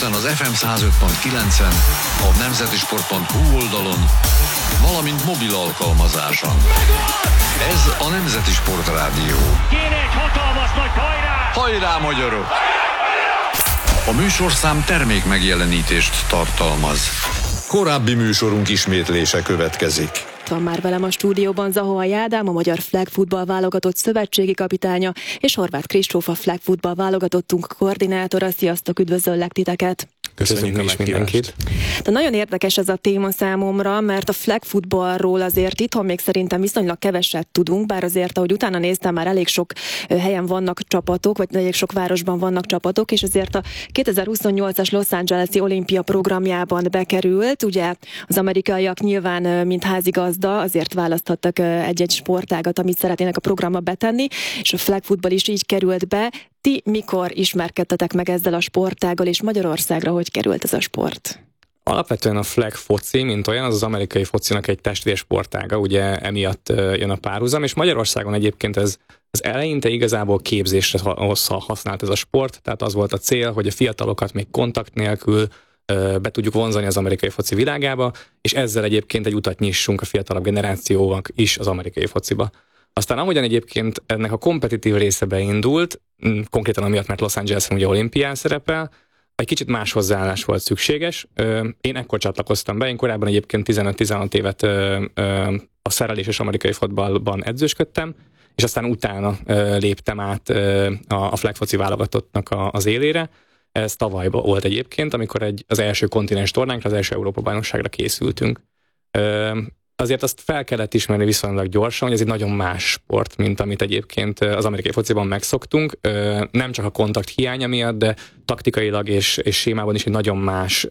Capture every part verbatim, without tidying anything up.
Közben az ef em száz öt pont kilencen, a nemzetisport pont hu oldalon, valamint mobil alkalmazáson. Ez a Nemzeti Sport Rádió. Kéne egy hatalmas nagy hajrá! Hajrá, magyarok! A műsorszám termék megjelenítést tartalmaz. Korábbi műsorunk ismétlése következik. Van már velem a stúdióban Zahoai Ádám, a magyar flag football válogatott szövetségi kapitánya, és Horváth Kristóf, a flag football válogatottunk koordinátora. Sziasztok, üdvözöllek titeket! Köszönjük, Köszönjük is mindenkit! De nagyon érdekes ez a téma számomra, mert a flag footballról azért itthon még szerintem viszonylag keveset tudunk, bár azért, ahogy utána néztem, már elég sok helyen vannak csapatok, vagy elég sok városban vannak csapatok, és azért a kétezer-huszonnyolcas Los Angeles-i olimpia programjában bekerült. Ugye az amerikaiak nyilván, mint házigazda, azért választhattak egy-egy sportágat, amit szeretnének a programba betenni, és a flag football is így került be. Ti mikor ismerkedtetek meg ezzel a sportággal, és Magyarországra hogy került ez a sport? Alapvetően a flag foci, mint olyan, az az amerikai focinak egy testvérsportága, ugye emiatt jön a párhuzam, és Magyarországon egyébként ez az eleinte igazából képzésre használt ez a sport, tehát az volt a cél, hogy a fiatalokat még kontakt nélkül be tudjuk vonzani az amerikai foci világába, és ezzel egyébként egy utat nyissunk a fiatalabb generációnak is az amerikai fociba. Aztán ahogyan egyébként ennek a kompetitív része beindult, konkrétan amiatt, mert Los Angelesen ugye olimpián szerepel, egy kicsit más hozzáállás volt szükséges. Én ekkor csatlakoztam be, én korábban egyébként tizenöt-tizenhat évet a szereléses amerikai fotballban edzősködtem, és aztán utána léptem át a flag foci válogatottnak az élére. Ez tavaly volt egyébként, amikor egy, az első kontinens tornánkra, az első Európa-bajnokságra készültünk. Azért azt fel kellett ismerni viszonylag gyorsan, hogy ez egy nagyon más sport, mint amit egyébként az amerikai fociban megszoktunk. Nem csak a kontakt hiánya miatt, de taktikailag és, és sémában is egy nagyon más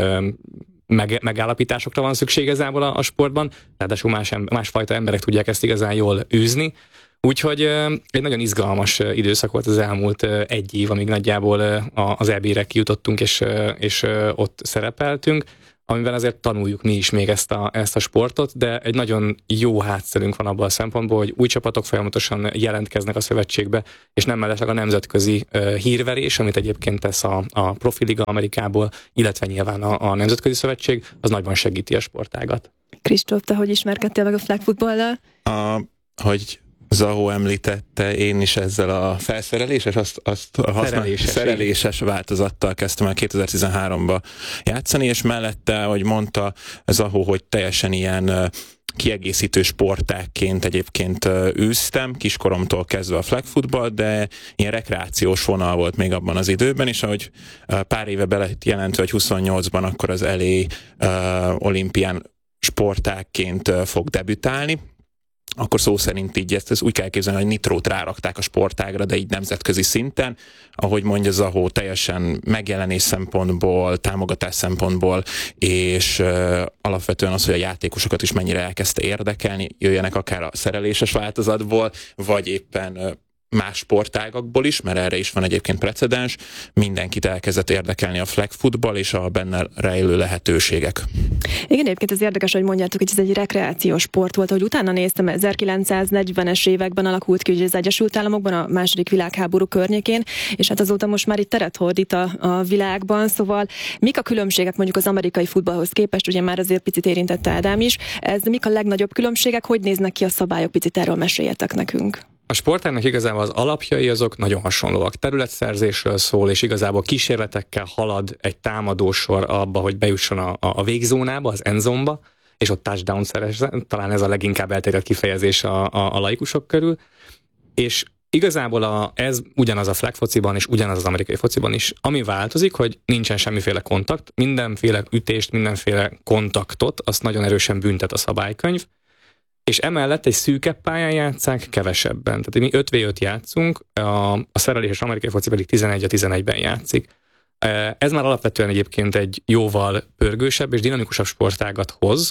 meg, megállapításokra van szükség igazából a, a sportban. Ráadásul más, másfajta emberek tudják ezt igazán jól űzni. Úgyhogy egy nagyon izgalmas időszak volt az elmúlt egy év, amíg nagyjából az é bé-re kijutottunk és, és ott szerepeltünk, amiben azért tanuljuk mi is még ezt a, ezt a sportot, de egy nagyon jó hátszerünk van abban a szempontból, hogy új csapatok folyamatosan jelentkeznek a szövetségbe, és nem mellesleg a nemzetközi uh, hírverés, amit egyébként tesz a, a Profiliga Amerikából, illetve nyilván a, a Nemzetközi Szövetség, az nagyban segíti a sportágat. Kristóf, te hogy ismerkedtél meg a flag football-lal? A, hogy Zahó említette, én is ezzel a felszereléses, azt, azt a használ, szereléses, szereléses változattal kezdtem el kétezer-tizenháromba játszani, és mellette, ahogy mondta Zahó, hogy teljesen ilyen kiegészítő sportágként egyébként űztem, kiskoromtól kezdve a flag football, de ilyen rekreációs vonal volt még abban az időben, és ahogy pár éve be lett jelentve, hogy huszonnyolcban akkor az el á uh, olimpián sportágként uh, fog debütálni, akkor szó szerint így ezt, ezt úgy kell képzelni, hogy nitrót rárakták a sportágra, de így nemzetközi szinten, ahogy mondja Zahó, teljesen megjelenés szempontból, támogatás szempontból, és uh, alapvetően az, hogy a játékosokat is mennyire elkezdte érdekelni, jöjjenek akár a szereléses változatból, vagy éppen uh, más sportágakból is, mert erre is van egyébként precedens, mindenkit elkezdett érdekelni a flag football és a benne rejlő lehetőségek. Igen, egyébként ez érdekes, hogy mondjátok, hogy ez egy rekreációs sport volt, hogy utána néztem, ezerkilencszáznegyvenes években alakult ki, ugye az Egyesült Államokban a második világháború környékén, és hát azóta most már itt teret hódít a, a világban, szóval mik a különbségek mondjuk az amerikai futballhoz képest, ugye már azért picit érintette Ádám is, ez mik a legnagyobb különbségek, hogy néznek ki a szabályok, picit erről meséljetek nekünk. A sportágnak igazából az alapjai azok nagyon hasonlóak. Területszerzésről szól, és igazából kísérletekkel halad egy támadósor abba, hogy bejusson a, a végzónába, az endzone-ba, és ott touchdown szerezzen. Talán ez a leginkább elterjedt kifejezés a, a, a laikusok körül. És igazából a, ez ugyanaz a flag fociban, és ugyanaz az amerikai fociban is. Ami változik, hogy nincsen semmiféle kontakt, mindenféle ütést, mindenféle kontaktot, azt nagyon erősen büntet a szabálykönyv, és emellett egy szűkebb pályán játsszák kevesebben. Tehát mi öt vé öt játszunk, a, a szereléses amerikai foci pedig tizenegy a tizenegyben játszik. Ez már alapvetően egyébként egy jóval pörgősebb és dinamikusabb sportágat hoz,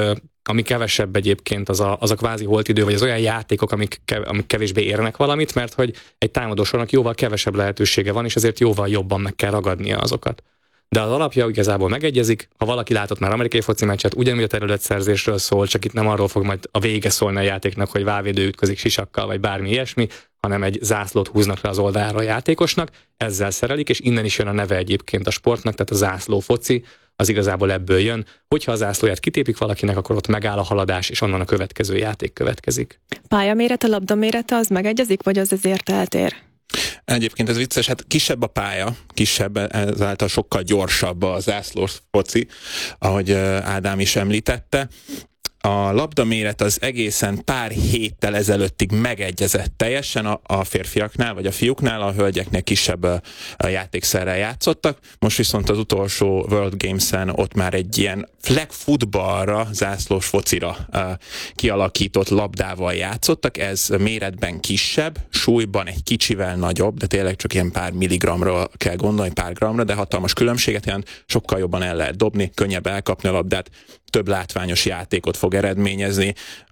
ami kevesebb egyébként az a, az a kvázi holtidő, vagy az olyan játékok, amik, amik kevésbé érnek valamit, mert hogy egy támadósornak jóval kevesebb lehetősége van, és ezért jóval jobban meg kell ragadnia azokat. De az alapja igazából megegyezik, ha valaki látott már amerikai foci meccset, ugyanúgy a területszerzésről szól, csak itt nem arról fog majd a vége szólni a játéknak, hogy válvédő ütközik sisakkal, vagy bármi ilyesmi, hanem egy zászlót húznak le az oldalára a játékosnak, ezzel szerelik, és innen is jön a neve egyébként a sportnak, tehát a zászló foci, az igazából ebből jön. Hogyha a zászlóját kitépik valakinek, akkor ott megáll a haladás, és onnan a következő játék következik. Pályamérete, labdamérete az megegyezik, vagy az ezért eltér? Egyébként ez vicces, hát kisebb a pálya, kisebb, ezáltal sokkal gyorsabb a zászlós foci, ahogy Ádám is említette. A labdaméret az egészen pár héttel ezelőttig megegyezett teljesen a, a férfiaknál, vagy a fiúknál, a hölgyeknél kisebb a, a játékszerrel játszottak. Most viszont az utolsó World Games-en ott már egy ilyen flag footballra, zászlós focira uh, kialakított labdával játszottak. Ez méretben kisebb, súlyban egy kicsivel nagyobb, de tényleg csak ilyen pár milligramra kell gondolni, pár gramra, de hatalmas különbséget jelent, sokkal jobban el lehet dobni, könnyebb elkapni a labdát, több látványos játékot fog eredményezni.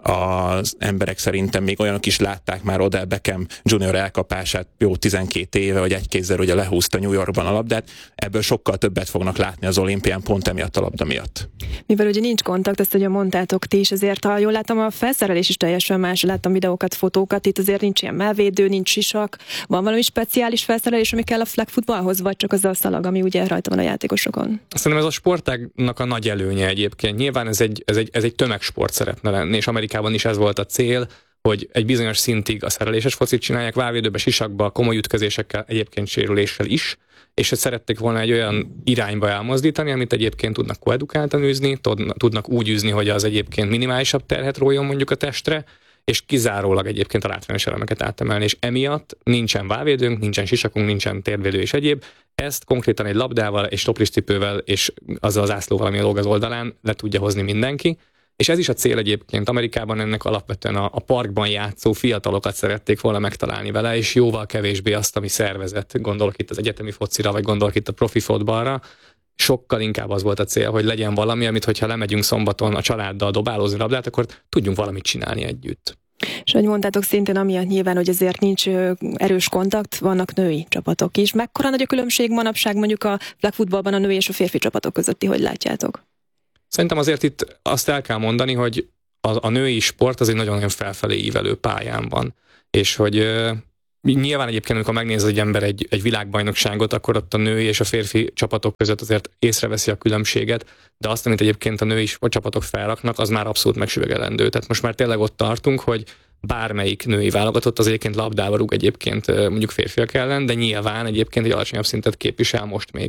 Az emberek szerintem még olyanok is látták már Odell Beckham junior elkapását jó tizenkét éve, hogy egy kézzel ugye lehúzta New Yorkban a labdát. Ebből sokkal többet fognak látni az olimpián pont emiatt a labda miatt. Mivel ugye nincs kontakt, ezt ugye mondtátok ti is, ezért ha jól látom, a felszerelés is teljesen más. Láttam videókat, fotókat, itt azért nincs ilyen mellvédő, nincs sisak. Van valami speciális felszerelés, ami kell a flag footballhoz, vagy csak az a szalag, ami ugye rajta van a játékosokon? Szerintem ez a sportágnak a nagy előnye egyébként. Nyilván ez egy, ez egy, ez egy tömegsport szeretne lenni, és Amerikában is ez volt a cél, hogy egy bizonyos szintig a szereléses focit csinálják, válvédőbe, sisakba, komoly ütközésekkel, egyébként sérüléssel is, és hogy szerették volna egy olyan irányba elmozdítani, amit egyébként tudnak koedukáltan űzni, tudnak úgy űzni, hogy az egyébként minimálisabb terhet róljon mondjuk a testre, és kizárólag egyébként a látványos elemeket átemelni, és emiatt nincsen válvédőnk, nincsen sisakunk, nincsen térvédő és egyéb. Ezt konkrétan egy labdával és toplisztipővel és azzal az zászlóval, ami lóg az oldalán le tudja hozni mindenki. És ez is a cél egyébként. Amerikában ennek alapvetően a, a parkban játszó fiatalokat szerették volna megtalálni vele, és jóval kevésbé azt, ami szervezett. Gondolok itt az egyetemi focira, vagy gondolok itt a profi fotballra. Sokkal inkább az volt a cél, hogy legyen valami, amit hogyha lemegyünk szombaton a családdal dobálózni labdát, akkor tudjunk valamit csinálni együtt. És ahogy mondtátok, szintén amiatt nyilván, hogy azért nincs erős kontakt, vannak női csapatok is. Mekkora nagy a különbség manapság mondjuk a flag footballban a női és a férfi csapatok közötti, hogy látjátok? Szerintem azért itt azt el kell mondani, hogy a, a női sport az egy nagyon-nagyon felfelé ívelő pályán van. És hogy uh, nyilván egyébként, amikor megnéz egy ember egy, egy világbajnokságot, akkor ott a női és a férfi csapatok között azért észreveszi a különbséget, de azt, amit egyébként a női csapatok felraknak, az már abszolút megsüvegelendő. Tehát most már tényleg ott tartunk, hogy bármelyik női válogatott az egyébként labdával rúg egyébként mondjuk férfiak ellen, de nyilván egyébként egy alacsonyabb szintet képvisel most még.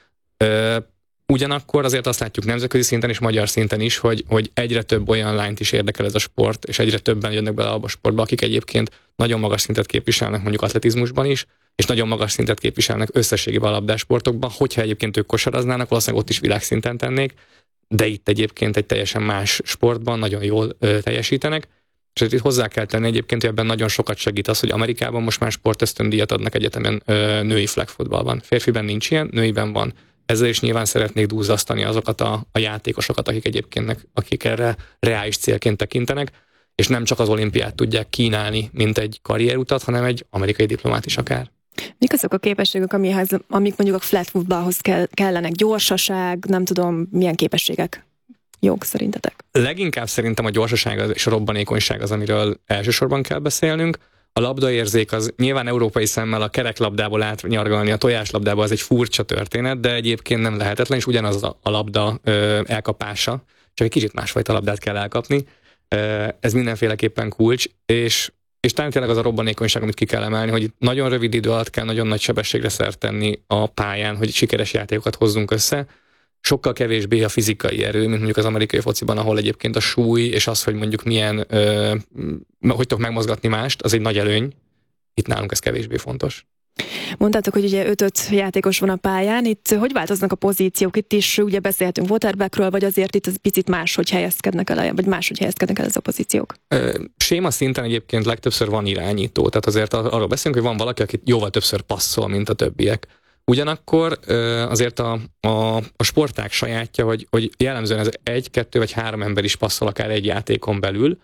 Uh, Ugyanakkor azért azt látjuk nemzetközi szinten és magyar szinten is, hogy, hogy egyre több olyan lányt is érdekel ez a sport, és egyre többen jönnek bele abba a sportba, akik egyébként nagyon magas szintet képviselnek mondjuk atletizmusban is, és nagyon magas szintet képviselnek összességében a labdásportokban, hogyha egyébként ők kosaraznának, valószínűleg ott is világszinten tennék, de itt egyébként egy teljesen más sportban nagyon jól ö, teljesítenek. És itt hozzá kell tenni egyébként, hogy ebben nagyon sokat segít az, hogy Amerikában most már sportösztöndíjat adnak egyetemen ö, női flag footballban. Férfiben nincs ilyen, nőiben van. Ezzel is nyilván szeretnék duzzasztani azokat a, a játékosokat, akik egyébként akik erre reális célként tekintenek, és nem csak az olimpiát tudják kínálni, mint egy karrierutat, hanem egy amerikai diplomát is akár. Mik azok a képességek, amihez, amik mondjuk a flag footballhoz kell, kellenek? Gyorsaság, nem tudom, milyen képességek jók szerintetek? Leginkább szerintem a gyorsaság és a robbanékonyság az, amiről elsősorban kell beszélnünk. A labdaérzék az nyilván európai szemmel a kereklabdából átnyargalni a tojáslabdába, az egy furcsa történet, de egyébként nem lehetetlen, és ugyanaz a labda ö, elkapása, csak egy kicsit másfajta labdát kell elkapni. Ö, ez mindenféleképpen kulcs, és, és talán tényleg az a robbanékonyság, amit ki kell emelni, hogy nagyon rövid idő alatt kell nagyon nagy sebességre szert tenni a pályán, hogy sikeres játékokat hozzunk össze. Sokkal kevésbé a fizikai erő, mint mondjuk az amerikai fociban, ahol egyébként a súly és az, hogy mondjuk milyen, ö, hogy tudok megmozgatni mást, az egy nagy előny. Itt nálunk ez kevésbé fontos. Mondtátok, hogy ugye öt-öt játékos van a pályán, itt hogy változnak a pozíciók? Itt is ugye beszéltünk quarterbackről, vagy azért itt ez picit máshogy helyezkednek el, vagy máshogy helyezkednek el ez a pozíciók? Ö, séma szinten egyébként legtöbbször van irányító, tehát azért arról beszélünk, hogy van valaki, aki jóval többször passzol, mint a többiek. Ugyanakkor azért a, a, a sportág sajátja, hogy, hogy jellemzően ez egy, kettő vagy három ember is passzol akár egy játékon belül,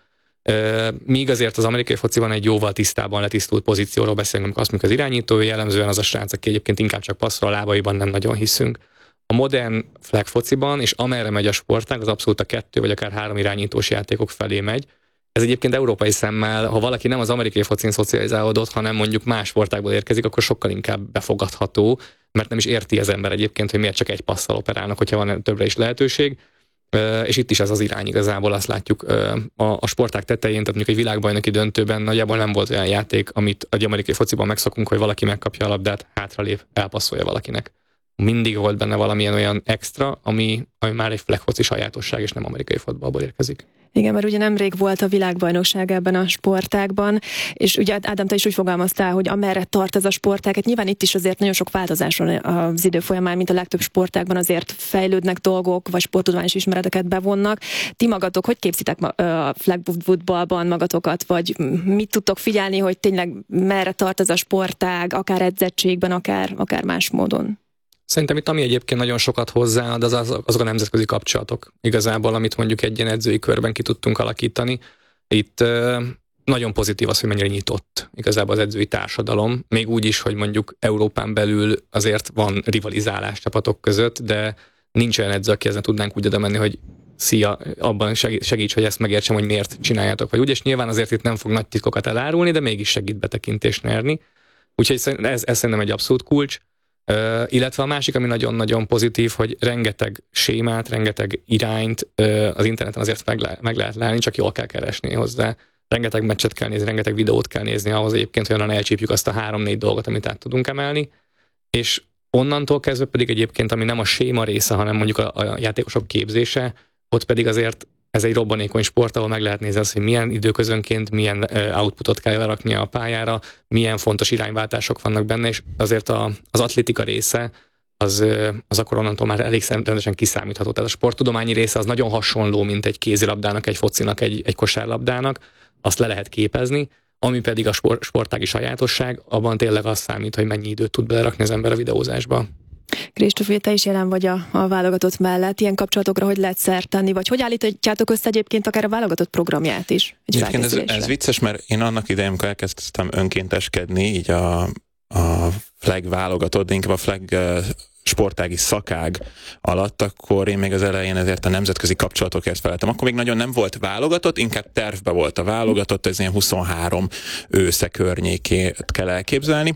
míg azért az amerikai fociban egy jóval tisztában letisztult pozícióról beszélünk, amikor azt mondjuk az irányító, jellemzően az a srác, aki egyébként inkább csak passzol, a lábaiban nem nagyon hiszünk. A modern flag fociban, és amerre megy a sportág, az abszolút a kettő vagy akár három irányítós játékok felé megy, Ez egyébként európai szemmel, ha valaki nem az amerikai focin szocializálódott, hanem mondjuk más sportákból érkezik, akkor sokkal inkább befogadható, mert nem is érti az ember egyébként, hogy miért csak egy passzal operálnak, hogyha van többre is lehetőség. És itt is ez az irány igazából, azt látjuk a, a sporták tetején, tehát mondjuk egy világbajnoki döntőben nagyjából nem volt olyan játék, amit egy amerikai fociban megszokunk, hogy valaki megkapja a labdát, hátralép, elpasszolja valakinek. Mindig volt benne valamilyen olyan extra, ami, ami már egy flag foci sajátosság, és nem amerikai fotballból érkezik. Igen, mert ugye nemrég volt a világbajnokság ebben a sportágban, és ugye Ádám, te is úgy fogalmaztál, hogy amerre tart ez a sportág, hát nyilván itt is azért nagyon sok változás van az idő folyamán, mint a legtöbb sportágban azért fejlődnek dolgok, vagy sporttudományos ismereteket bevonnak. Ti magatok, hogy képzitek a flag footballban magatokat, vagy mit tudtok figyelni, hogy tényleg merre tart ez a sportág, akár edzettségben, akár, akár más módon? Szerintem itt ami egyébként nagyon sokat hozzáad, az, az azok a nemzetközi kapcsolatok. Igazából, amit mondjuk egy ilyen edzői körben ki tudtunk alakítani. Itt uh, nagyon pozitív az, hogy mennyire nyitott igazából az edzői társadalom. Még úgy is, hogy mondjuk Európán belül azért van rivalizálás csapatok között, de nincs olyan edző, aki ezen tudnánk úgy oda menni, hogy szia, abban segíts, hogy ezt megértsem, hogy miért csináljátok, vagy úgy, és nyilván azért itt nem fog nagy titkokat elárulni, de mégis segít betekintést nyerni. Úgyhogy ez, ez szerintem egy abszolút kulcs. Uh, illetve a másik, ami nagyon-nagyon pozitív, hogy rengeteg sémát, rengeteg irányt uh, az interneten azért meg, le, meg lehet látni, csak jól kell keresni hozzá. Rengeteg meccset kell nézni, rengeteg videót kell nézni ahhoz egyébként, hogy onnan elcsípjük azt a három-négy dolgot, amit át tudunk emelni. És onnantól kezdve pedig egyébként, ami nem a séma része, hanem mondjuk a, a játékosok képzése, ott pedig azért ez egy robbanékony sport, ahol meg lehet nézni azt, hogy milyen időközönként, milyen outputot kell leraknia a pályára, milyen fontos irányváltások vannak benne, és azért a, az atlétika része, az, az akkor onnantól már elég rendesen kiszámítható. Tehát a sporttudományi része az nagyon hasonló, mint egy kézilabdának, egy focinak, egy, egy kosárlabdának, azt le lehet képezni, ami pedig a sport, sportági sajátosság, abban tényleg az számít, hogy mennyi időt tud belerakni az ember a videózásba. Kristóf, te is jelen vagy a, a válogatott mellett. Ilyen kapcsolatokra hogy lehet szert tenni, vagy hogy állítjátok össze egyébként akár a válogatott programját is? Egyébként ez, ez vicces, mert én annak idején, amikor elkezdtem önkénteskedni, így a, a flag válogatott, de inkább a flag sportági szakág alatt, akkor én még az elején ezért a nemzetközi kapcsolatokért feleltem. Akkor még nagyon nem volt válogatott, inkább tervbe volt a válogatott, ez ilyen huszonhárom ősze környékét kell elképzelni.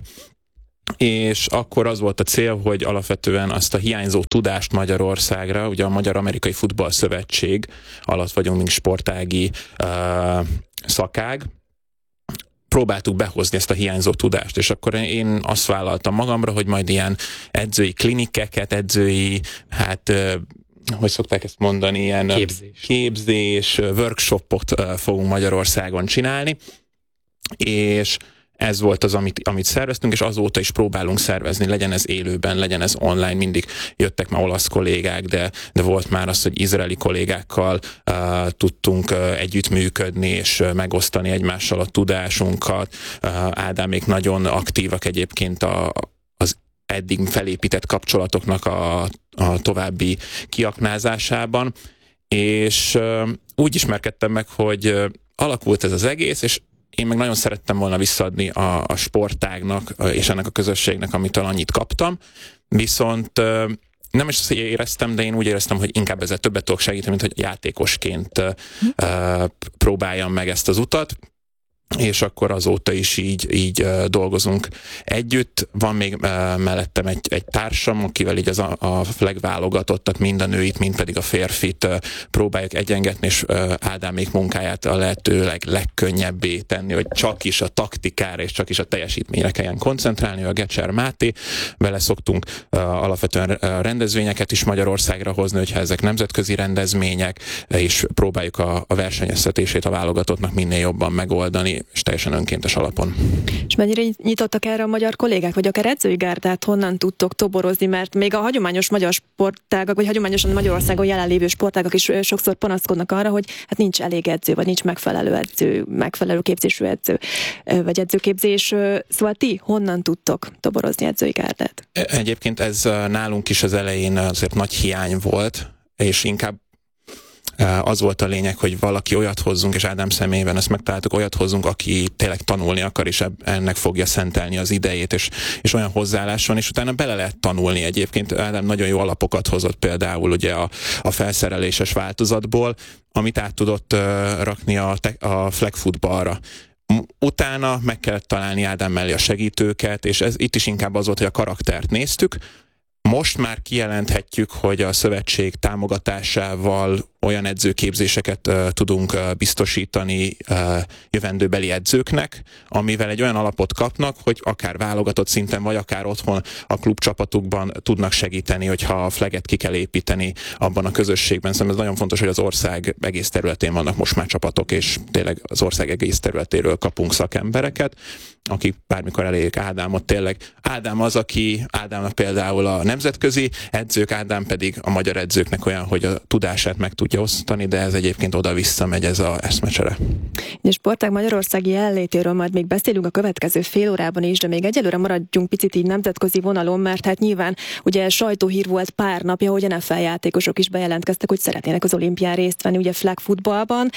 És akkor az volt a cél, hogy alapvetően azt a hiányzó tudást Magyarországra, ugye a Magyar-Amerikai Futball Szövetség alatt vagyunk, mint sportági uh, szakág, próbáltuk behozni ezt a hiányzó tudást, és akkor én azt vállaltam magamra, hogy majd ilyen edzői klinikeket, edzői, hát uh, hogy szokták ezt mondani, ilyen képzés, képzés workshopot uh, fogunk Magyarországon csinálni, és ez volt az, amit, amit szerveztünk, és azóta is próbálunk szervezni, legyen ez élőben, legyen ez online, mindig jöttek már olasz kollégák, de, de volt már az, hogy izraeli kollégákkal uh, tudtunk uh, együttműködni, és uh, megosztani egymással a tudásunkat. Uh, Ádámék nagyon aktívak egyébként a, az eddig felépített kapcsolatoknak a, a további kiaknázásában, és uh, úgy ismerkedtem meg, hogy uh, alakult ez az egész, és én meg nagyon szerettem volna visszaadni a, a sportágnak és ennek a közösségnek, amitől annyit kaptam, viszont nem is éreztem, de én úgy éreztem, hogy inkább ezzel többet tudok segíteni, mint hogy játékosként uh, próbáljam meg ezt az utat, és akkor azóta is így, így uh, dolgozunk együtt. Van még uh, mellettem egy, egy társam, akivel így az a, a flag válogatottat, mind a nőit, mind pedig a férfit uh, próbáljuk egyengetni, és uh, Ádámék munkáját a lehetőleg legkönnyebbé tenni, hogy csak is a taktikára és csak is a teljesítményre kelljen koncentrálni. A Gecser Máté, vele szoktunk uh, alapvetően uh, rendezvényeket is Magyarországra hozni, hogyha ezek nemzetközi rendezvények, és próbáljuk a, a versenyeztetését a válogatottnak minél jobban megoldani, és teljesen önkéntes alapon. És mennyire nyitottak erre a magyar kollégák, vagy akár edzői gárdát honnan tudtok toborozni, mert még a hagyományos magyar sportágak, vagy hagyományosan Magyarországon jelenlévő sportágak is sokszor panaszkodnak arra, hogy hát nincs elég edző, vagy nincs megfelelő edző, megfelelő képzésű edző, vagy edzőképzés. Szóval ti honnan tudtok toborozni edzői gárdát? Egyébként ez nálunk is az elején azért nagy hiány volt, és inkább Az volt a lényeg, hogy valaki olyat hozzunk, és Ádám személyében ezt megtaláltuk, olyat hozzunk, aki tényleg tanulni akar, és ennek fogja szentelni az idejét, és, és olyan hozzáállás van, és utána bele lehet tanulni egyébként. Ádám nagyon jó alapokat hozott például ugye a, a felszereléses változatból, amit át tudott uh, rakni a, te, a flag footballra. Utána meg kellett találni Ádám mellé a segítőket, és ez itt is inkább az volt, hogy a karaktert néztük. Most már kijelenthetjük, hogy a szövetség támogatásával olyan edzőképzéseket uh, tudunk uh, biztosítani uh, jövendőbeli edzőknek, amivel egy olyan alapot kapnak, hogy akár válogatott szinten, vagy akár otthon a klubcsapatukban tudnak segíteni, hogyha a flaget ki kell építeni abban a közösségben. Szerintem ez nagyon fontos, hogy az ország egész területén vannak most már csapatok, és tényleg az ország egész területéről kapunk szakembereket, akik bármikor elérjék Ádámot. Tényleg Ádám az, aki Ádámnak például a nemzetközi edzők, Ádám pedig a magyar edzőknek olyan, hogy a tudását meg tudja osztani, de ez egyébként oda-vissza megy ez a eszmecsere. És sportág magyarországi jelenlétéről majd még beszélünk a következő fél órában is, de még egyelőre maradjunk picit így nemzetközi vonalon, mert hát nyilván ugye sajtóhír volt pár napja, hogy en ef el játékosok is bejelentkeztek, hogy szeretnének az olimpián részt venni, ugye flag futballban,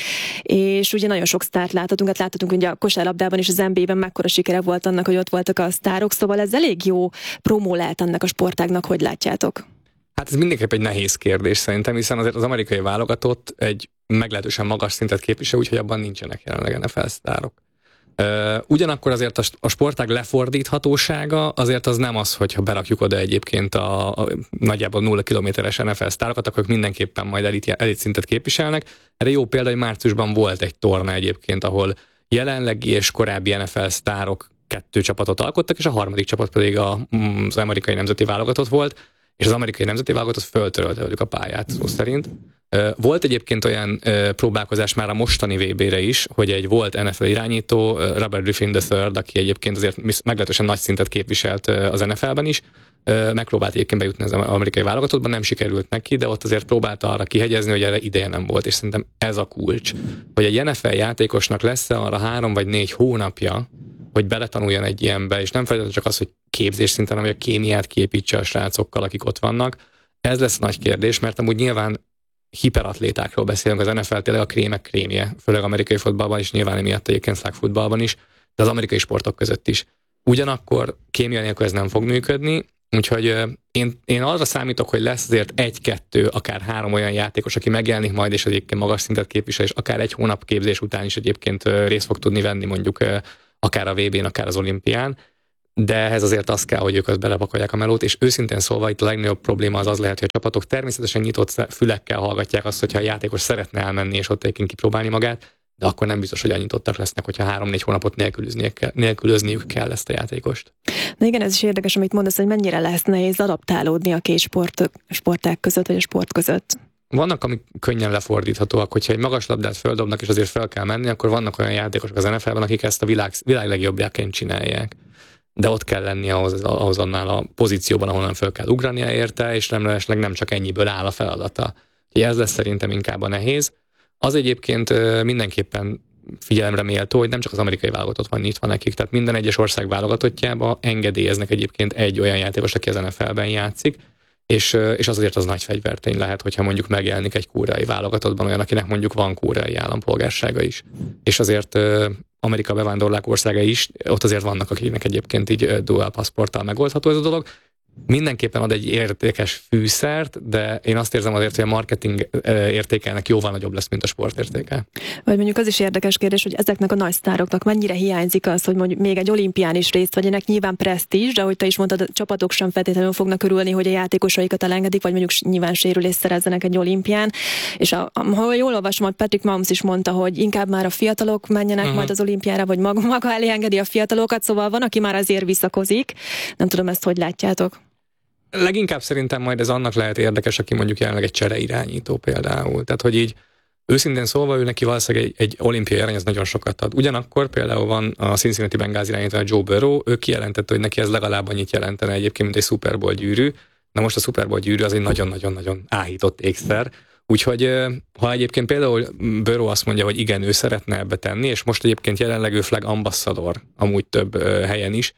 és ugye nagyon sok sztárt láthatunk, hát láthatunk ugye a kosárlabdában és az en bé á-ben mekkora sikere volt annak, hogy ott voltak a sztárok, szóval ez elég jó promó lehet annak a sportágnak, hogy látjátok. Hát ez mindenképp egy nehéz kérdés szerintem, hiszen azért az amerikai válogatott egy meglehetősen magas szintet képvisel, úgyhogy abban nincsenek jelenleg en ef el sztárok. Ugyanakkor azért a sportág lefordíthatósága azért az nem az, hogyha berakjuk oda egyébként a, a nagyjából nulla kilométeres en ef el sztárokat, akkor mindenképpen majd elit, elit szintet képviselnek. Erre jó példa, hogy márciusban volt egy torna egyébként, ahol jelenlegi és korábbi en ef el sztárok kettő csapatot alkottak, és a harmadik csapat pedig a, az amerikai nemzeti válogatott volt, és az amerikai nemzeti válogatott föltörölte velük a pályát, szó szerint. Volt egyébként olyan próbálkozás már a mostani vé bére is, hogy egy volt en ef el irányító, Robert Griffin the third, aki egyébként azért meglehetősen nagy szintet képviselt az en ef elben is, megpróbált egyébként bejutni az amerikai válogatottban, nem sikerült neki, de ott azért próbálta arra kihegyezni, hogy erre ideje nem volt, és szerintem ez a kulcs. Hogy egy en ef el játékosnak lesz-e arra három vagy négy hónapja, hogy beletanuljon egy ilyenbe, és nem feltétlenül csak az, hogy képzés szinten, hanem hogy a kémiát képítse a srácokkal, akik ott vannak. Ez lesz nagy kérdés, mert amúgy nyilván hiperatlétákról beszélünk, az en ef el tényleg a krémek krémje, főleg amerikai fotballban is, nyilván emiatt egyébként flag futballban is, de az amerikai sportok között is. Ugyanakkor kémia nélkül ez nem fog működni, úgyhogy én, én arra számítok, hogy lesz azért egy-kettő, akár három olyan játékos, aki megjelenik majd, és egyébként magas szintet képvisel, és akár egy hónap képzés után is egyébként részt fog tudni venni mondjuk akár a vé bén, akár az olimpián, de ehhez azért az kell, hogy ők azt belepakolják a melót, és őszintén szólva itt a legnagyobb probléma az az lehet, hogy a csapatok természetesen nyitott fülekkel hallgatják azt, hogyha a játékos szeretne elmenni, és ott egyébként kipróbálni magát, de akkor nem biztos, hogy nyitottak lesznek, hogyha három-négy hónapot kell, nélkülözniük kell ezt a játékost. Na igen, ez is érdekes, amit mondasz, hogy mennyire lesz nehéz adaptálódni a két sport, sporták között, vagy a sport között. Vannak, amik könnyen lefordíthatóak, hogyha egy magas labdát földobnak, és azért fel kell menni, akkor vannak olyan játékosok az en ef elben, akik ezt a világ, világ legjobbjáként csinálják. De ott kell lenni ahhoz, ahhoz annál a pozícióban, ahonnan föl kell ugrania érte, és remélhetőleg nem csak ennyiből áll a feladata. Úgyhogy ez lesz szerintem inkább a nehéz. Az egyébként mindenképpen figyelemre méltó, hogy nem csak az amerikai válogatott van nyitva nekik, tehát minden egyes ország válogatottjába engedélyeznek egyébként egy olyan játékos, aki az en ef elben játszik, és, és az azért az nagy fegyvertény lehet, hogyha mondjuk megjelenik egy koreai válogatottban olyan, akinek mondjuk van koreai állampolgársága is. És azért Amerika bevándorlók országai is, ott azért vannak, akiknek egyébként így dual passporttal megoldható ez a dolog. Mindenképpen ad egy értékes fűszert, de én azt érzem azért, hogy a marketing értékelnek jóval nagyobb lesz, mint a sport értéke. Vagy mondjuk az is érdekes kérdés, hogy ezeknek a nagy sztároknak mennyire hiányzik az, hogy mondjuk még egy olimpián is részt vegyenek, nyilván presztízs, de ahogy te is mondtad, a csapatok sem feltétlenül fognak örülni, hogy a játékosaikat elengedik, vagy mondjuk nyilván sérülést szerezzenek egy olimpián. És a, ha jól olvasom, hogy Patrick Mahomes is mondta, hogy inkább már a fiatalok menjenek uh-huh. majd az olimpiára, vagy maga, maga elé engedi a fiatalokat, szóval van, aki már azért visszakozik. Nem tudom, ezt hogy látjátok. Leginkább szerintem majd ez annak lehet érdekes, aki mondjuk jelenleg egy csereirányító például. Tehát, hogy így őszintén szólva ő neki valószínűleg egy, egy olimpiai arany, ez nagyon sokat ad. Ugyanakkor például van a Cincinnati Bengals irányító, a Joe Burrow, ő kijelentette, hogy neki ez legalább annyit jelentene egyébként, mint egy Super Bowl gyűrű. Na most a Super Bowl gyűrű az egy nagyon-nagyon-nagyon áhított ékszer. Úgyhogy ha egyébként például Burrow azt mondja, hogy igen, ő szeretne ebbe tenni, és most egyébként jelenleg ő flag ambassador, amúgy több helyen is,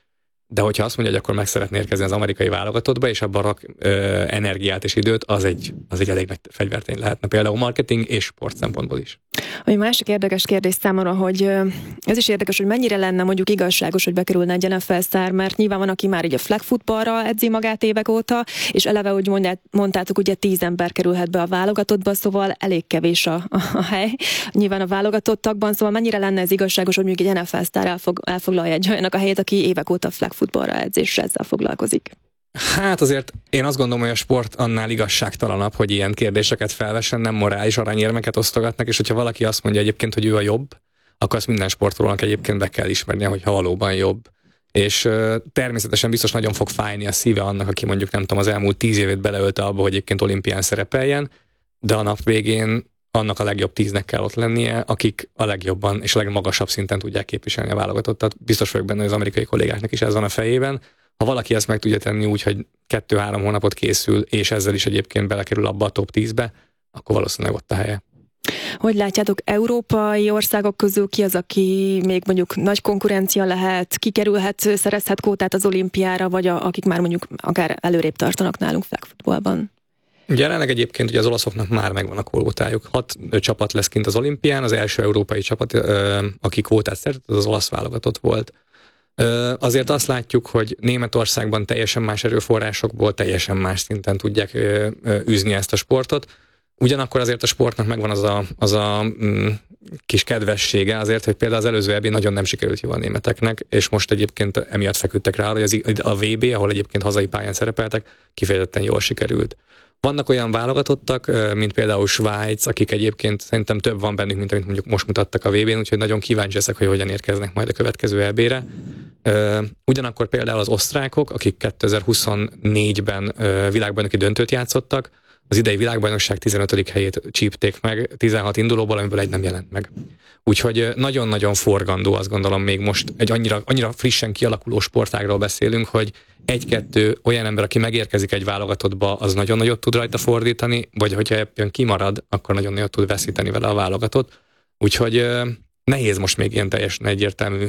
de hogyha azt mondja, hogy akkor meg szeretné érkezni az amerikai válogatottba, és abban rak ö, energiát és időt, az egy, az egy elég nagy fegyvertény lehetne, például marketing és sport szempontból is. Egy másik érdekes kérdés számomra, hogy ez is érdekes, hogy mennyire lenne mondjuk igazságos, hogy bekerülne egy en ef el sztár, mert nyilván van, aki már így a flag footballra edzi magát évek óta, és eleve, hogy mondtátok, ugye tíz ember kerülhet be a válogatottba, szóval elég kevés a, a, a hely. Nyilván a válogatottakban, szóval mennyire lenne ez igazságos, hogy mondjuk egy en ef el sztár elfog, elfoglalja egy olyannak a helyét, aki évek óta flag footballra edz, és ezzel foglalkozik. Hát azért én azt gondolom, hogy a sport annál igazságtalanabb, hogy ilyen kérdéseket felvessen, nem morális aranyérmeket osztogatnak, és hogyha valaki azt mondja egyébként, hogy ő a jobb, akkor azt minden sportolónak egyébként be kell ismernie, hogyha valóban jobb. És uh, természetesen biztos nagyon fog fájni a szíve annak, aki mondjuk nem tudom, az elmúlt tíz évét beleölte abba, hogy egyébként olimpián szerepeljen, de a nap végén annak a legjobb tíznek kell ott lennie, akik a legjobban és a legmagasabb szinten tudják képviselni a válogatottat. Biztos vagyok benne, hogy az amerikai kollégáknak is ez van a fejében. Ha valaki ezt meg tudja tenni úgy, hogy kettő-három hónapot készül, és ezzel is egyébként belekerül abba a top tízbe, akkor valószínűleg ott a helye. Hogy látjátok, európai országok közül ki az, aki még mondjuk nagy konkurencia lehet, kikerülhet, szerezhet kvótát az olimpiára, vagy a, akik már mondjuk akár előrébb tartanak nálunk flag footballban? Jelenleg egyébként ugye az olaszoknak már megvan a kvótájuk. Hat csapat lesz kint az olimpián, az első európai csapat, aki kvótát szerzett, az az olasz válogatott volt. Azért azt látjuk, hogy Németországban teljesen más erőforrásokból, teljesen más szinten tudják űzni ezt a sportot. Ugyanakkor azért a sportnak megvan az a, az a mm, kis kedvessége azért, hogy például az előző é bén nagyon nem sikerült jól a németeknek, és most egyébként emiatt feküdtek rá, hogy az, a vé bé, ahol egyébként hazai pályán szerepeltek, kifejezetten jól sikerült. Vannak olyan válogatottak, mint például Svájc, akik egyébként szerintem több van bennük, mint amit mondjuk most mutattak a vé bén, úgyhogy nagyon kíváncsi leszek, hogy hogyan érkeznek majd a következő é bére. Ugyanakkor például az osztrákok, akik kétezer-huszonnégyben világbajnoki döntőt játszottak, az idei világbajnokság tizenötödik helyét csípték meg, tizenhat indulóból, amiből egy nem jelent meg. Úgyhogy nagyon-nagyon forgandó, azt gondolom, még most egy annyira, annyira frissen kialakuló sportágról beszélünk, hogy egy-kettő olyan ember, aki megérkezik egy válogatottba, az nagyon nagyot tud rajta fordítani, vagy hogyha éppen kimarad, akkor nagyon nagyot tud veszíteni vele a válogatott. Úgyhogy nehéz most még ilyen teljesen egyértelmű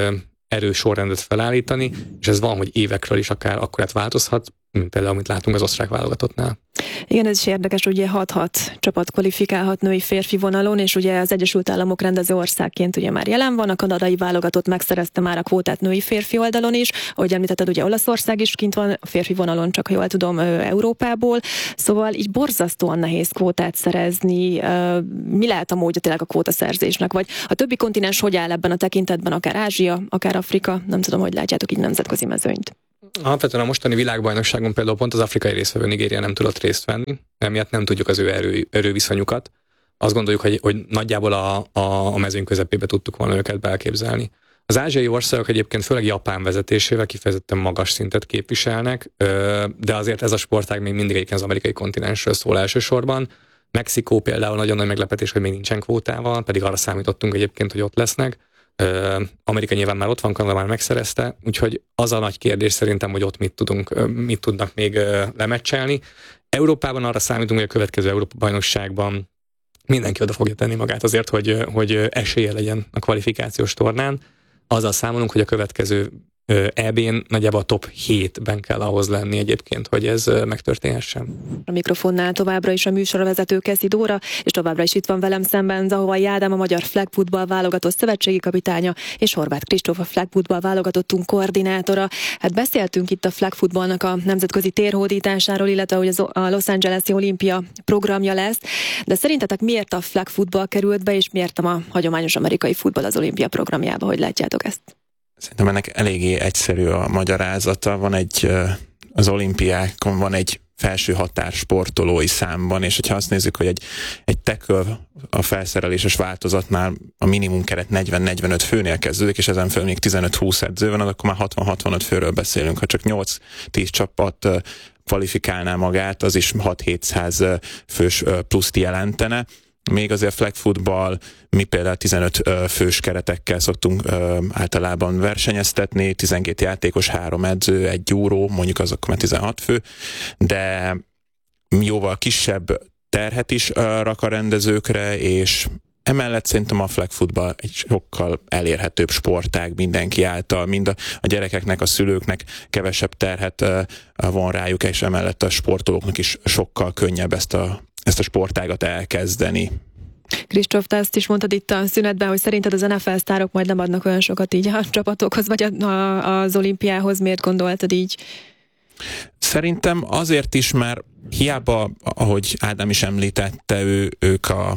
erős sorrendet felállítani, és ez van, hogy évekről is akár akkorát változhat, mint például, amit látunk az osztrák válogatottnál. Igen, ez is érdekes, ugye hat-hat csapat kvalifikálhat női férfi vonalon, és ugye az Egyesült Államok rendező országként ugye már jelen van, a kanadai válogatott megszerezte már a kvótát női férfi oldalon is, ahogy említetted, ugye Olaszország is kint van a férfi vonalon, csak ha jól tudom, Európából, szóval így borzasztóan nehéz kvótát szerezni. Mi lehet a módja tényleg a kvótaszerzésnek, vagy a többi kontinens hogy áll ebben a tekintetben, akár Ázsia, akár Afrika, nem tudom, hogy látjátok így nemzetközi mezőnyt. Alapvetően a mostani világbajnokságon például pont az afrikai résztvevő Nigéria nem tudott részt venni, emiatt nem tudjuk az ő erő, erőviszonyukat. Azt gondoljuk, hogy, hogy nagyjából a, a, a mezőny közepébe tudtuk volna őket belképzelni. Az ázsiai országok egyébként főleg Japán vezetésével kifejezetten magas szintet képviselnek, de azért ez a sportág még mindig egyébként az amerikai kontinensről szól elsősorban. Mexikó például nagyon nagy meglepetés, hogy még nincsen kvótával, pedig arra számítottunk egyébként, hogy ott lesznek. Uh, Amerika nyilván már ott van, Kanada már megszerezte, úgyhogy az a nagy kérdés szerintem, hogy ott mit tudunk, uh, mit tudnak még uh, lemecselni. Európában arra számítunk, hogy a következő Európa-bajnokságban mindenki oda fogja tenni magát azért, hogy, hogy esélye legyen a kvalifikációs tornán. Azzal számolunk, hogy a következő é bén nagyjából a top hétben kell ahhoz lenni egyébként, hogy ez megtörténhessen. A mikrofonnál továbbra is a műsorvezető Keszi Dóra, és továbbra is itt van velem szemben Zahovai Ádám, a magyar flag football válogatott szövetségi kapitánya, és Horváth Kristóf, a flag football válogatottunk koordinátora. Hát beszéltünk itt a flag footballnak a nemzetközi térhódításáról, illetve hogy a Los Angeles-i olimpia programja lesz, de szerintetek miért a flag football került be, és miért a hagyományos amerikai futball az olimpia programjába? Hogy látjátok ezt? Szerintem ennek eléggé egyszerű a magyarázata. Van egy, az olimpiákon van egy felső határ sportolói számban, és hogyha azt nézzük, hogy egy, egy tackle a felszereléses változatnál a minimum keret negyven-negyvenöt főnél kezdődik, és ezen föl még tizenöt-húsz edző van, akkor már hatvan-hatvanöt főről beszélünk. Ha csak nyolc-tíz csapat kvalifikálná magát, az is hat-hétszáz fős pluszt jelentene. Még azért flag football, mi például tizenöt fős keretekkel szoktunk általában versenyeztetni, tizenkét játékos, három edző, egy gyúró, mondjuk azok már tizenhat fő, de jóval kisebb terhet is rak a rendezőkre, és Emellett szerintem a flag football egy sokkal elérhetőbb sportág mindenki által, mind a, a gyerekeknek, a szülőknek kevesebb terhet uh, von rájuk, és emellett a sportolóknak is sokkal könnyebb ezt a, ezt a sportágat elkezdeni. Kristóf, te ezt is mondtad itt a szünetben, hogy szerinted az en ef el sztárok majd nem adnak olyan sokat így a csapatokhoz, vagy a, a, az olimpiához, miért gondoltad így? Szerintem azért is, mert hiába, ahogy Ádám is említette, ő, ők a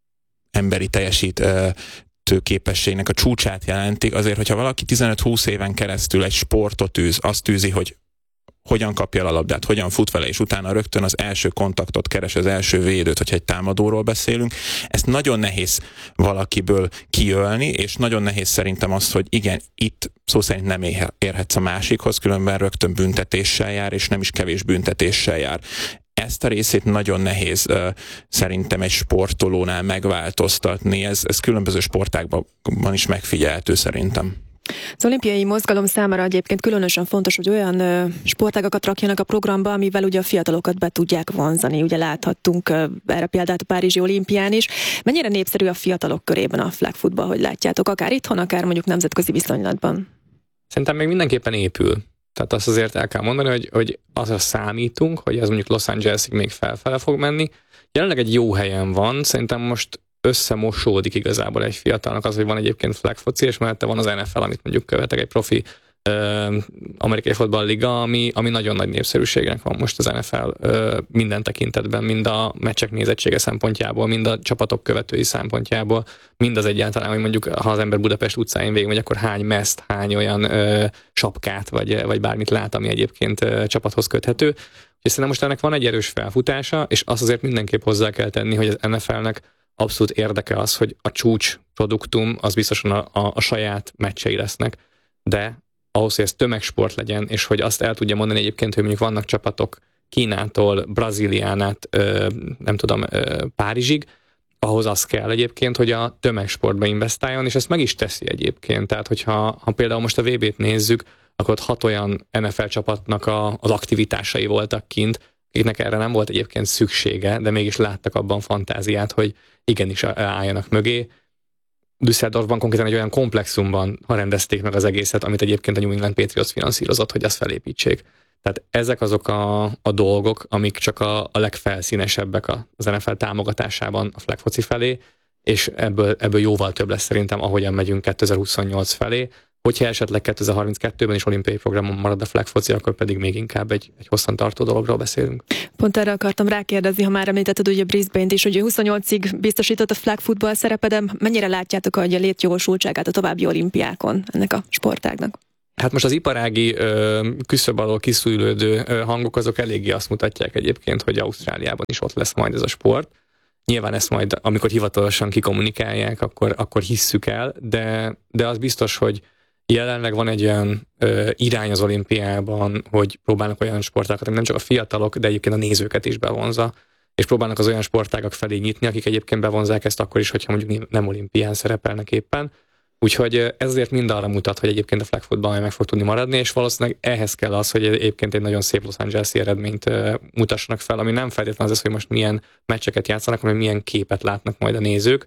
emberi teljesítő képességnek a csúcsát jelentik, azért, hogyha valaki tizenöt-húsz éven keresztül egy sportot űz, azt űzi, hogy hogyan kapja el a labdát, hogyan fut vele, és utána rögtön az első kontaktot keres, az első védőt, hogyha egy támadóról beszélünk. Ezt nagyon nehéz valakiből kiölni, és nagyon nehéz szerintem az, hogy igen, itt szó szerint nem érhetsz a másikhoz, különben rögtön büntetéssel jár, és nem is kevés büntetéssel jár. Ezt a részét nagyon nehéz uh, szerintem egy sportolónál megváltoztatni. Ez, ez különböző sportákban is megfigyelhető szerintem. Az olimpiai mozgalom számára egyébként különösen fontos, hogy olyan ö, sportágakat rakjanak a programba, amivel ugye a fiatalokat be tudják vonzani. Ugye láthattunk ö, erre példát a Párizsi olimpián is. Mennyire népszerű a fiatalok körében a flag football, hogy látjátok, akár itthon, akár mondjuk nemzetközi viszonylatban? Szerintem még mindenképpen épül. Tehát azt azért el kell mondani, hogy, hogy azra számítunk, hogy ez mondjuk Los Angelesig még felfele fog menni. Jelenleg egy jó helyen van, szerintem most összemosódik igazából egy fiatalnak az, hogy van egyébként flag foci, és mellette van az en ef el, amit mondjuk követek, egy profi ö, amerikai fotballliga, ami, ami nagyon nagy népszerűségnek van most az en ef el ö, minden tekintetben, mind a meccsek nézettsége szempontjából, mind a csapatok követői szempontjából, mind az egyáltalán, hogy mondjuk ha az ember Budapest utcáin végigmegy, akkor hány meszt, hány olyan ö, sapkát, vagy, vagy bármit lát, ami egyébként ö, csapathoz köthető. És szerintem most ennek van egy erős felfutása, és azt azért mindenképp hozzá kell tenni, hogy az en ef elnek abszolút érdeke az, hogy a csúcs produktum az biztosan a, a, a saját meccsei lesznek, de ahhoz, hogy ez tömegsport legyen, és hogy azt el tudja mondani egyébként, hogy mondjuk vannak csapatok Kínától, Brazíliánát, ö, nem tudom, ö, Párizsig, ahhoz az kell egyébként, hogy a tömegsportba investáljon, és ezt meg is teszi egyébként. Tehát, hogyha ha például most a vé bét nézzük, akkor ott hat olyan en ef el csapatnak a, az aktivitásai voltak kint, akiknek erre nem volt egyébként szüksége, de mégis láttak abban fantáziát, hogy igenis álljanak mögé. Düsseldorfban konkrétan egy olyan komplexumban rendezték meg az egészet, amit egyébként a New England Patriots finanszírozott, hogy azt felépítsék. Tehát ezek azok a, a dolgok, amik csak a, a legfelszínesebbek az en ef el támogatásában a flag foci felé, és ebből, ebből jóval több lesz szerintem, ahogyan megyünk kétezer-huszonnyolc felé. Hogyha esetleg kétezer-harminckettőben is olimpiai programon marad a flag foci, akkor pedig még inkább egy, egy hosszantartó dologról beszélünk. Pont erre akartam rákérdezni, ha már említetted ugye Brisbane-t is, hogy huszonnyolcig biztosított a flag football szerepe, de mennyire látjátok a létjogosultságát a további olimpiákon ennek a sportágnak? Hát most az iparági ö, küszöb alól kiszűrődő ö, hangok azok eléggé azt mutatják egyébként, hogy Ausztráliában is ott lesz majd ez a sport. Nyilván ezt majd, amikor hivatalosan kikommunikálják, akkor, akkor hisszük el, de, de az biztos, hogy jelenleg van egy olyan ö, irány az olimpiában, hogy próbálnak olyan sportákat, ami nem csak a fiatalok, de egyébként a nézőket is bevonza, és próbálnak az olyan sportágak felé nyitni, akik egyébként bevonzák ezt akkor is, hogyha mondjuk nem olimpián szerepelnek éppen. Úgyhogy ez azért mind arra mutat, hogy egyébként a flag football meg fog tudni maradni, és valószínűleg ehhez kell az, hogy egyébként egy nagyon szép Los Angeles-i eredményt mutassanak fel, ami nem feltétlenül az, hogy most milyen meccseket játszanak, hanem milyen képet látnak majd a nézők.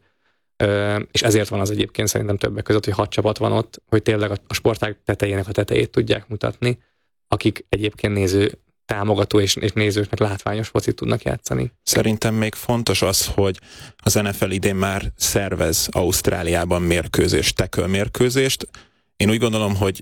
És ezért van az egyébként szerintem többek között, hogy hat csapat van ott, hogy tényleg a sportág tetejének a tetejét tudják mutatni, akik egyébként néző támogató és, és nézőknek látványos focit tudnak játszani. Szerintem még fontos az, hogy az en ef el idén már szervez Ausztráliában mérkőzést, tackle mérkőzést. Én úgy gondolom, hogy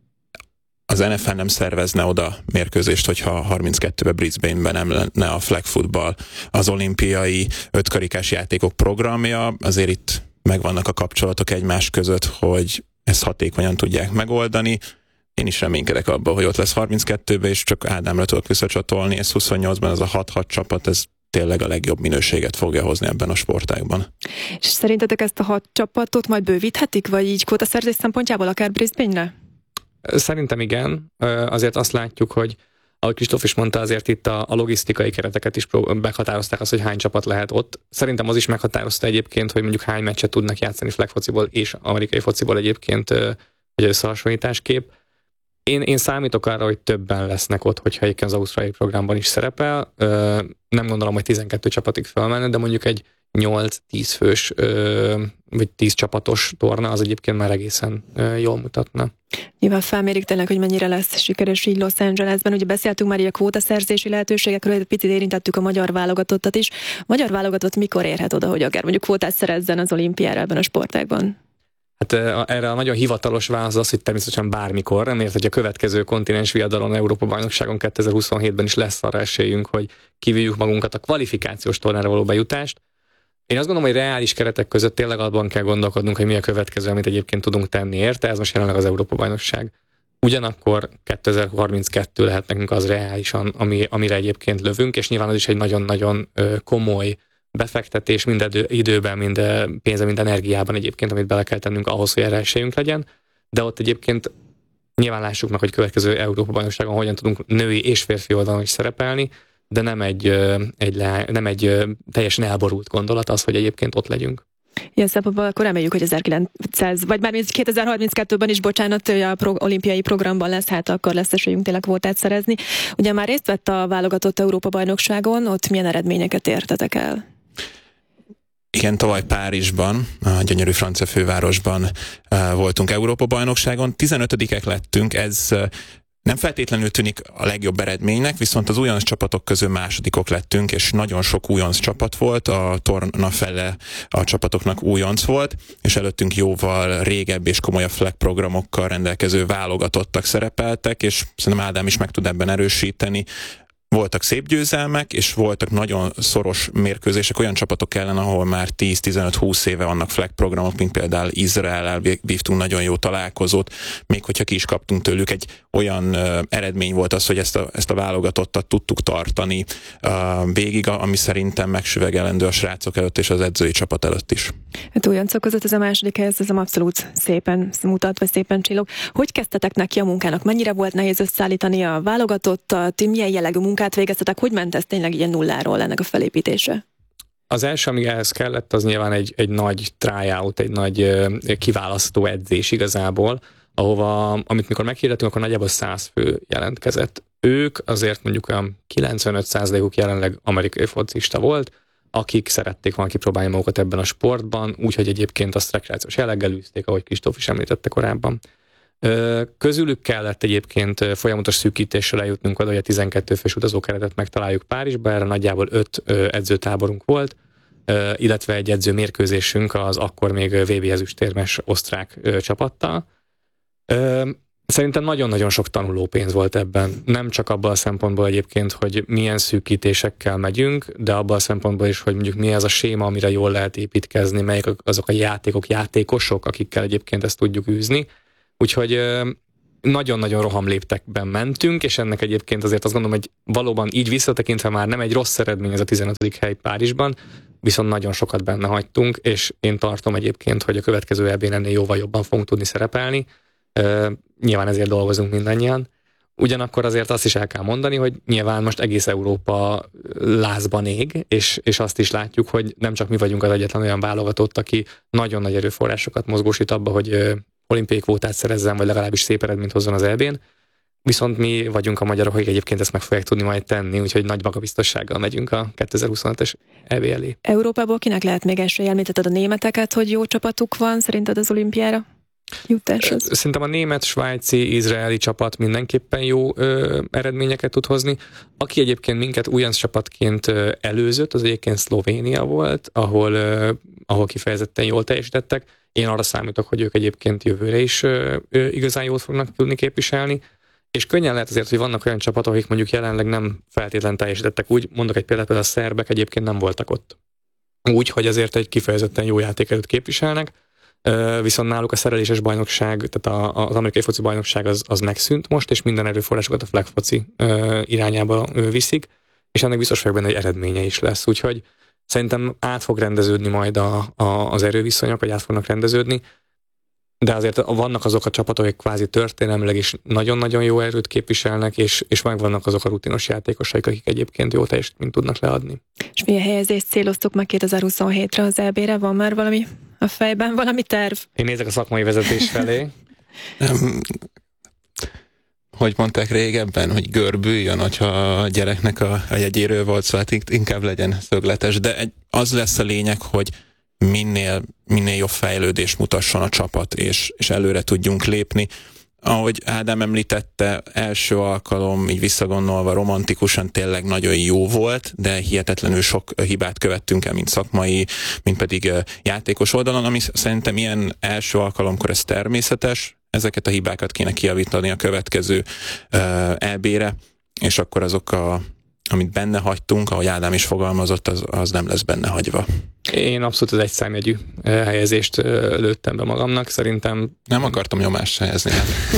az en ef el nem szervezne oda mérkőzést, hogyha harminckettőben Brisbane-ben nem lenne a flag football. Az olimpiai ötkarikás játékok programja, azért itt megvannak a kapcsolatok egymás között, hogy ezt hatékonyan tudják megoldani. Én is reménykedek abban, hogy ott lesz harminckettőben, és csak Ádámra tudok visszacsatolni. Ez huszonnyolcban ez a hat-hat csapat, ez tényleg a legjobb minőséget fogja hozni ebben a sportágban. És szerintetek ezt a hat csapatot majd bővíthetik, vagy így kvótaszerzés szempontjából akár Brisbane-re? Szerintem igen. Azért azt látjuk, hogy ahogy Kristóf is mondta, azért itt a, a logisztikai kereteket is meghatározták azt, hogy hány csapat lehet ott. Szerintem az is meghatározta egyébként, hogy mondjuk hány meccset tudnak játszani flag fociból és amerikai fociból egyébként egy összehasonlításképp. Én, én számítok arra, hogy többen lesznek ott, hogyha egyébként az ausztráliai programban is szerepel. Nem gondolom, hogy tizenkettő csapatig felmenne, de mondjuk egy nyolc-tíz fős vagy tíz csapatos torna, az egyébként már egészen jól mutatna. Nyilván felmérik tényleg, hogy mennyire lesz sikeres így Los Angelesben. Ugye beszéltünk már így a kvótaszerzési lehetőségekről, egy picit érintettük a magyar válogatottat is. A magyar válogatott mikor érhet oda, hogy akár mondjuk kvótát szerezzen az olimpiára ebben a sportágban? Hát erre a nagyon hivatalos válasz az, hogy természetesen bármikor, mert hogy a következő kontinens viadalon, Európa-bajnokságon kétezer-huszonhétben is lesz arra esélyünk, hogy kivívjuk magunkat a kvalifikációs tornára való bejutást. Én azt gondolom, hogy reális keretek között tényleg abban kell gondolkodnunk, hogy mi a következő, amit egyébként tudunk tenni érte, ez most jelenleg az Európa-bajnokság. Ugyanakkor kétezer-harminckettő lehet nekünk az reálisan, ami, amire egyébként lövünk, és nyilván az is egy nagyon-nagyon komoly befektetés mind időben, mind pénzben, mind energiában egyébként, amit bele kell tennünk ahhoz, hogy erre esélyünk legyen, de ott egyébként nyilván lássuk meg, hogy következő Európa-bajnokságon hogyan tudunk női és férfi oldalon is szerepelni, de nem egy, egy, nem egy teljesen elborult gondolat az, hogy egyébként ott legyünk. Ilyen szempontból akkor reméljük, hogy ezerkilencszáz, vagy már kétezer-harminckettőben is, bocsánat, a pro, olimpiai programban lesz, hát akkor lesz esélyünk tényleg kvótát szerezni. Ugye már részt vett a válogatott Európa-bajnokságon, ott milyen eredményeket értetek el? Igen, tavaly Párizsban, a gyönyörű francia fővárosban uh, voltunk Európa-bajnokságon. tizenötödikek lettünk, ez uh, nem feltétlenül tűnik a legjobb eredménynek, viszont az újonc csapatok közül másodikok lettünk, és nagyon sok újonc csapat volt, a torna fele a csapatoknak újonc volt, és előttünk jóval régebb és komolyabb flag programokkal rendelkező válogatottak szerepeltek, és szerintem Ádám is meg tud ebben erősíteni. Voltak szép győzelmek, és voltak nagyon szoros mérkőzések olyan csapatok ellen, ahol már tíz-tizenöt-húsz éve vannak flag programok, mint például Izraellel vívtunk nagyon jó találkozót, még hogyha ki is kaptunk tőlük, egy olyan uh, eredmény volt az, hogy ezt a, ezt a válogatottat tudtuk tartani uh, végig, ami szerintem megsüvegelendő a srácok előtt és az edzői csapat előtt is. Hát újoncok között ez a második helyez, ez abszolút szépen mutat, vagy szépen csillog. Hogy kezdtetek neki a munkának? Mennyire volt nehéz összeállítani a válogatottat? Milyen jellegű munkát végeztetek? Hogy ment ez tényleg ilyen nulláról ennek a felépítése? Az első, ami ehhez kellett, az nyilván egy, egy nagy tryout, egy nagy kiválasztó edzés igazából, ahova, amit mikor meghirdettünk, akkor nagyjából száz fő jelentkezett. Ők azért mondjuk olyan kilencvenöt százalékuk jelenleg amerikai focista volt, akik szerették volna kipróbálni magukat ebben a sportban, úgyhogy egyébként azt rekreációs jelleggel űzték, ahogy Kristóf is említette korábban. Közülük kellett egyébként folyamatos szűkítéssel eljutnunk oda, hogy a tizenkét fős utazókeretet megtaláljuk Párizsba, erre nagyjából öt edzőtáborunk volt, illetve egy edzőmérkőzésünk az akkor még vé bé ezüstérmes osztrák csapattal. Szerintem nagyon-nagyon sok tanulópénz volt ebben. Nem csak abban a szempontból egyébként, hogy milyen szűkítésekkel megyünk, de abban a szempontból is, hogy mondjuk mi az a séma, amire jól lehet építkezni, melyik azok a játékok, játékosok, akikkel egyébként ezt tudjuk űzni. Úgyhogy nagyon-nagyon rohamléptekben mentünk, és ennek egyébként azért azt gondolom, hogy valóban így visszatekintve már nem egy rossz eredmény ez a tizenötödik hely Párizsban, viszont nagyon sokat benne hagytunk, és én tartom egyébként, hogy a következő é bén ennél jóval jobban fogunk tudni szerepelni. Nyilván ezért dolgozunk mindannyian. Ugyanakkor azért azt is el kell mondani, hogy nyilván most egész Európa lázban ég, és, és azt is látjuk, hogy nem csak mi vagyunk az egyetlen olyan válogatott, aki nagyon nagy erőforrásokat mozgósít abba, hogy olimpiai kvótát szerezzen, vagy legalábbis szép eredményt hozzon az é bén. Viszont mi vagyunk a magyarok, akik egyébként ezt meg fogják tudni majd tenni, úgyhogy nagy magabiztossággal megyünk a kétezer-huszonötös é bé elé. Európából kinek lehet még esélye? Említetted a németeket, hogy jó csapatuk van szerinted az olimpiára jutáshoz? Szerintem a német, svájci, izraeli csapat mindenképpen jó ö, eredményeket tud hozni. Aki egyébként minket újonc csapatként ö, előzött, az egyébként Szlovénia volt, ahol, ö, ahol kifejezetten jól teljesítettek. Én arra számítok, hogy ők egyébként jövőre is ö, ö, igazán jól fognak tudni képviselni. És könnyen lehet azért, hogy vannak olyan csapatok, akik mondjuk jelenleg nem feltétlen teljesítettek. Úgy mondok egy példát, például a szerbek egyébként nem voltak ott. Úgy, hogy azért egy kifejezetten jó játékerőt képviselnek, viszont náluk a szereléses bajnokság, tehát az amerikai foci bajnokság az, az megszűnt most, és minden erőforrásokat a flag foci irányába viszik, és ennek biztos vagyok benne, hogy eredménye is lesz. Úgyhogy szerintem át fog rendeződni majd a, a, az erőviszonyok, vagy át fognak rendeződni, de azért vannak azok a csapatok, akik kvázi történelmileg is nagyon-nagyon jó erőt képviselnek, és, és megvannak azok a rutinos játékosaik, akik egyébként jó teljesítményt tudnak leadni. És milyen helyezést céloztuk meg kétezer-huszonhétre az é bére? Van már valami a fejben, valami terv? Én nézek a szakmai vezetés felé. hogy mondták régebben, hogy görbüljön, hogyha a gyereknek a, a jegyéről volt szó, hát inkább legyen szögletes, de egy, az lesz a lényeg, hogy minél, minél jobb fejlődést mutasson a csapat, és, és előre tudjunk lépni. Ahogy Ádám említette, első alkalom, így visszagondolva romantikusan tényleg nagyon jó volt, de hihetetlenül sok hibát követtünk el, mint szakmai, mint pedig játékos oldalon, ami szerintem ilyen első alkalomkor ez természetes, ezeket a hibákat kéne kijavítani a következő é bé-re, és akkor azok, a, amit benne hagytunk, ahogy Ádám is fogalmazott, az, az nem lesz benne hagyva. Én abszolút az egyszámjegyű helyezést lőttem be magamnak, szerintem... Nem akartam nyomást helyezni.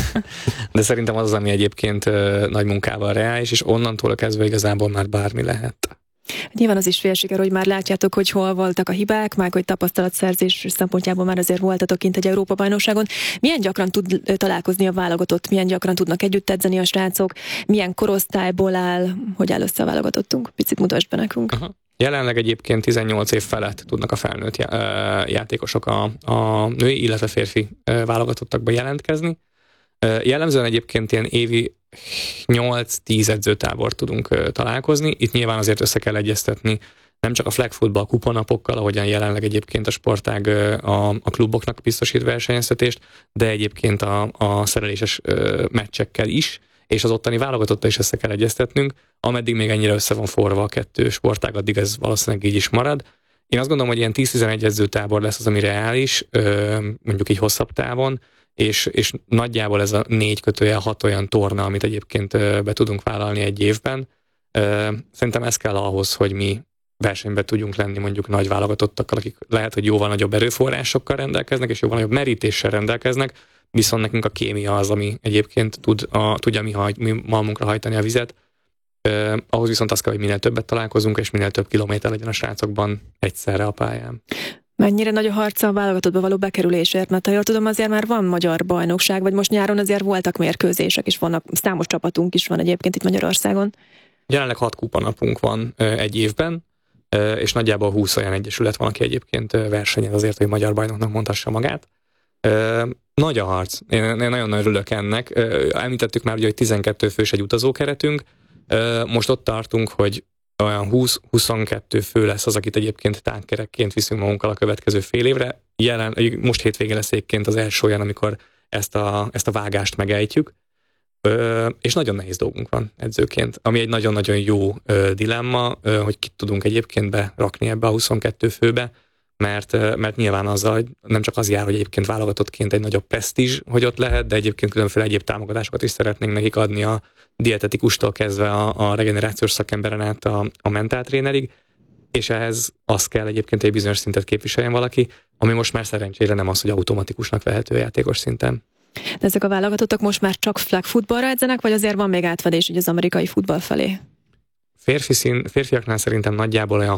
De szerintem az az, ami egyébként nagy munkával reális, és onnantól kezdve igazából már bármi lehet. Nyilván az is félsiker, hogy már látjátok, hogy hol voltak a hibák, már hogy tapasztalatszerzés szempontjából már azért voltatok kint egy Európa-bajnokságon. Milyen gyakran tud találkozni a válogatott, milyen gyakran tudnak együtt edzeni a srácok, milyen korosztályból áll, hogy áll össze a válogatottunk? Picit mutasd be nekünk. Aha. Jelenleg egyébként tizennyolc év felett tudnak a felnőtt játékosok a, a női, illetve férfi válogatottakba jelentkezni. Jellemzően egyébként ilyen évi nyolc-tíz edzőtábor tudunk találkozni. Itt nyilván azért össze kell egyeztetni nem csak a flag football kuponapokkal, ahogyan jelenleg egyébként a sportág a, a kluboknak biztosít versenyeztetést, de egyébként a, a szereléses meccsekkel is, és az ottani válogatottal is össze kell egyeztetnünk. Ameddig még ennyire össze van forva a kettő sportág, addig ez valószínűleg így is marad. Én azt gondolom, hogy ilyen tíz-tizenegy edzőtábor lesz az, ami reális, mondjuk így hosszabb távon, és, és nagyjából ez a négy kötőjel hat olyan torna, amit egyébként be tudunk vállalni egy évben. Szerintem ez kell ahhoz, hogy mi versenyben tudjunk lenni mondjuk nagy válogatottakkal, akik lehet, hogy jóval nagyobb erőforrásokkal rendelkeznek, és jóval nagyobb merítéssel rendelkeznek, viszont nekünk a kémia az, ami egyébként tud, a, tudja mi, hajt, mi malmunkra hajtani a vizet. Eh, ahhoz viszont az kell, hogy minél többet találkozunk, és minél több kilométer legyen a srácokban egyszerre a pályán. Mennyire nagy a harca a válogatottba való bekerülésért? Mert ha jól tudom, azért már van magyar bajnokság, vagy most nyáron azért voltak mérkőzések, és vannak, számos csapatunk is van egyébként itt Magyarországon. Jelenleg hat kupanapunk van eh, egy évben, eh, és nagyjából húsz olyan egyesület van, aki egyébként versenyez azért, hogy magyar bajnoknak mondhassa magát. Uh, nagy a harc. Én, én nagyon nagy örülök ennek. Uh, említettük már, ugye, hogy tizenkét fős egy utazókeretünk. Uh, most ott tartunk, hogy olyan húsz-huszonkettő fő lesz az, akit egyébként tánckerekként viszünk magunkkal a következő fél évre. Jelen, most hétvégén lesz egyébként az első olyan, amikor ezt a, ezt a vágást megejtjük. Uh, és nagyon nehéz dolgunk van edzőként, ami egy nagyon-nagyon jó uh, dilemma, uh, hogy kit tudunk egyébként berakni ebbe a huszonkettő főbe, Mert, mert nyilván azzal, hogy nem csak az jár, hogy egyébként válogatottként egy nagyobb presztízs, hogy ott lehet, de egyébként különféle egyéb támogatásokat is szeretnénk nekik adni a dietetikustól kezdve a, a regenerációs szakemberen át a, a mentáltrénerig, és ehhez az kell egyébként, egy bizonyos szintet képviseljen valaki, ami most már szerencsére nem az, hogy automatikusnak vehető játékos szinten. De ezek a válogatottak most már csak flag futballra edzenek, vagy azért van még átfedés így az amerikai futball felé? Férfi szín, férfiaknál szerintem nagyjából olyan